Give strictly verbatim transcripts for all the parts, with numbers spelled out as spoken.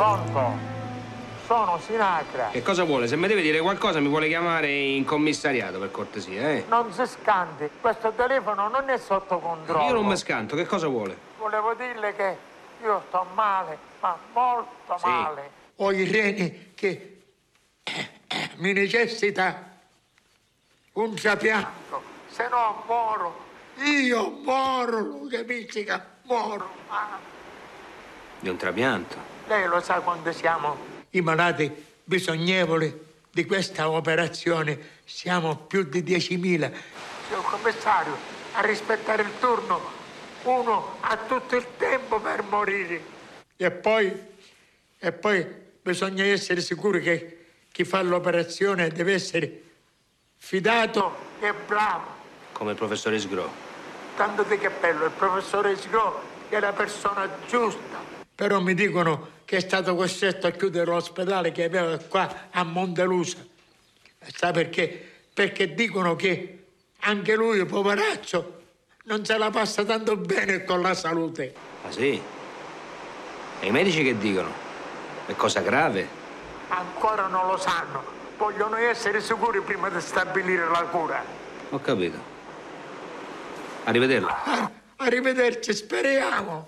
Pronto? Sono Sinacra. Che cosa vuole? Se mi deve dire qualcosa mi vuole chiamare in commissariato, per cortesia, eh? Non si scanti, questo telefono non è sotto controllo. Io non mi scanto, che cosa vuole? Volevo dirle che io sto male, ma molto sì. male. Ho i reni che mi necessita un trapianto, se no moro. Io moro, capisci che moro. Ah. Di un trapianto? Lei lo sa quando siamo i malati bisognevoli di questa operazione. Siamo più di diecimila. Signor commissario, a rispettare il turno, uno ha tutto il tempo per morire. E poi, e poi bisogna essere sicuri che chi fa l'operazione deve essere fidato e bravo. Come il professore Sgro. Tanto di che bello, il professore Sgro è la persona giusta. Però mi dicono che è stato costretto a chiudere l'ospedale che aveva qua a Montelusa. Sa perché? Perché dicono che anche lui, poveraccio, non se la passa tanto bene con la salute. Ah sì? E i medici che dicono? È cosa grave? Ancora non lo sanno. Vogliono essere sicuri prima di stabilire la cura. Ho capito. Arrivederla. Ah, arrivederci, speriamo.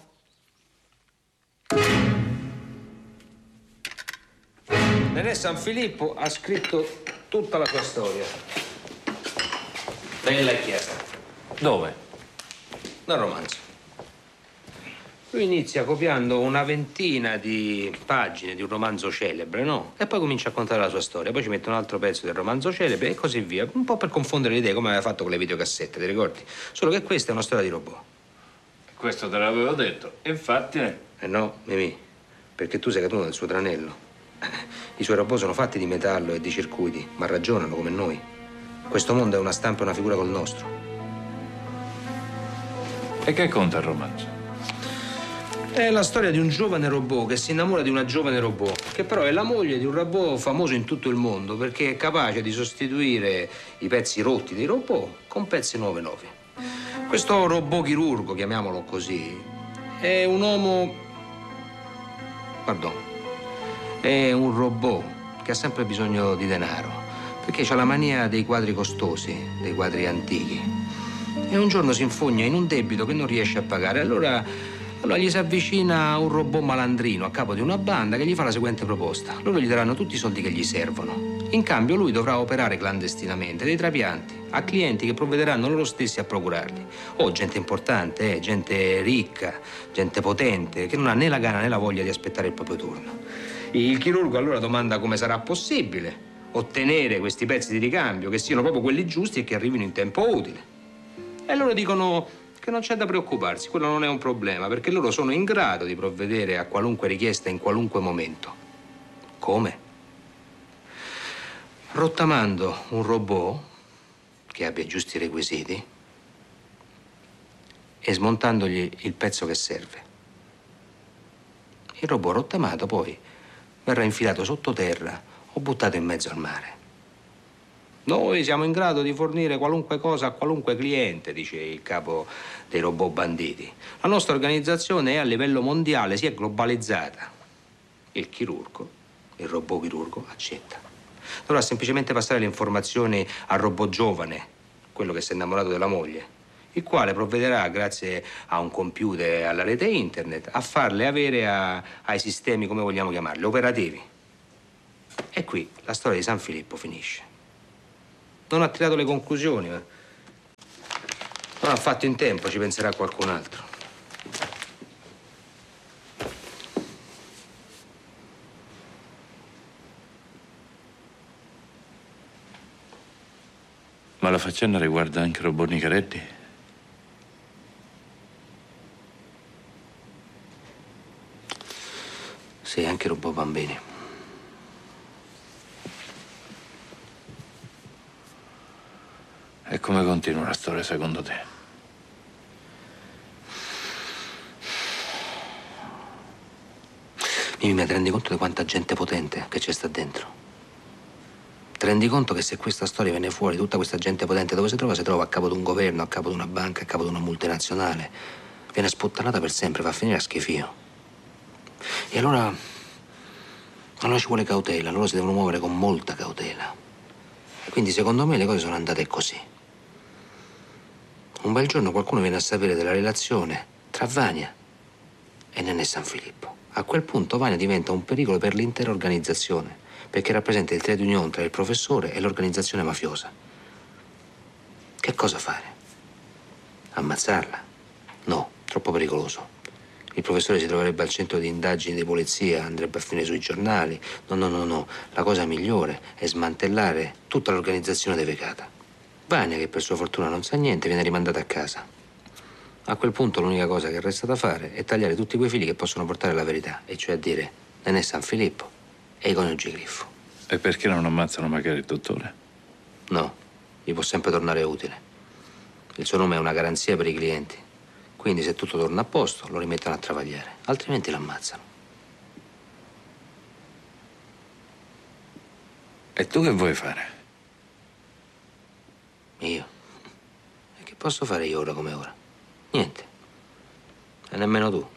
Nenè San Filippo ha scritto tutta la sua storia. Lei l'ha chiesta. Dove? Nel romanzo. Lui inizia copiando una ventina di pagine di un romanzo celebre, no? E poi comincia a contare la sua storia. Poi ci mette un altro pezzo del romanzo celebre e così via. Un po' per confondere le idee, come aveva fatto con le videocassette, ti ricordi? Solo che questa è una storia di robot. Questo te l'avevo detto. Infatti... Eh no, Mimì, perché tu sei caduto nel suo tranello. I suoi robot sono fatti di metallo e di circuiti, ma ragionano come noi. Questo mondo è una stampa e una figura col nostro. E che conta il romanzo? È la storia di un giovane robot che si innamora di una giovane robot, che però è la moglie di un robot famoso in tutto il mondo perché è capace di sostituire i pezzi rotti dei robot con pezzi nuovi nuovi. Questo robot chirurgo, chiamiamolo così, è un uomo... Pardon. È un robot che ha sempre bisogno di denaro, perché ha la mania dei quadri costosi, dei quadri antichi. E un giorno si infogna in un debito che non riesce a pagare. Allora, allora gli si avvicina un robot malandrino a capo di una banda che gli fa la seguente proposta. Loro gli daranno tutti i soldi che gli servono. In cambio lui dovrà operare clandestinamente dei trapianti a clienti che provvederanno loro stessi a procurarli. O gente importante, eh, gente ricca, gente potente, che non ha né la gana né la voglia di aspettare il proprio turno. Il chirurgo allora domanda come sarà possibile ottenere questi pezzi di ricambio che siano proprio quelli giusti e che arrivino in tempo utile. E loro dicono che non c'è da preoccuparsi, quello non è un problema, perché loro sono in grado di provvedere a qualunque richiesta in qualunque momento. Come? Rottamando un robot che abbia i giusti requisiti e smontandogli il pezzo che serve. Il robot rottamato poi verrà infilato sottoterra o buttato in mezzo al mare. Noi siamo in grado di fornire qualunque cosa a qualunque cliente, dice il capo dei robot banditi. La nostra organizzazione è a livello mondiale, si è globalizzata. Il chirurgo, il robot chirurgo, accetta. Dovrà semplicemente passare le informazioni al robot giovane, quello che si è innamorato della moglie, il quale provvederà, grazie a un computer e alla rete internet, a farle avere a, ai sistemi, come vogliamo chiamarli, operativi. E qui la storia di San Filippo finisce. Non ha tirato le conclusioni, ma non ha fatto in tempo, ci penserà qualcun altro. Ma la faccenda riguarda anche robot Nicaretti? Sì, anche robot bambini. E come continua la storia, secondo te? Mimì, ma ti rendi conto di quanta gente potente che c'è sta dentro? Ti rendi conto che se questa storia viene fuori, tutta questa gente potente dove si trova? Si trova a capo di un governo, a capo di una banca, a capo di una multinazionale. Viene sputtanata per sempre, va a finire a schifio. E allora Allora ci vuole cautela, loro si devono muovere con molta cautela. Quindi secondo me le cose sono andate così. Un bel giorno qualcuno viene a sapere della relazione tra Vania e Nenè San Filippo. A quel punto Vania diventa un pericolo per l'intera organizzazione, perché rappresenta il trade union tra il professore e l'organizzazione mafiosa. Che cosa fare? Ammazzarla? No, troppo pericoloso. Il professore si troverebbe al centro di indagini di polizia, andrebbe a finire sui giornali. No, no, no, no. La cosa migliore è smantellare tutta l'organizzazione devecata. Vania, che per sua fortuna non sa niente, viene rimandata a casa. A quel punto l'unica cosa che resta da fare è tagliare tutti quei fili che possono portare alla verità, e cioè a dire Nenè San Filippo e i coniugi Griffo. E perché non ammazzano magari il dottore? No, gli può sempre tornare utile. Il suo nome è una garanzia per i clienti. Quindi se tutto torna a posto, lo rimettono a travagliare, altrimenti l'ammazzano. E tu che vuoi fare? Io? E che posso fare io ora come ora? Niente. E nemmeno tu.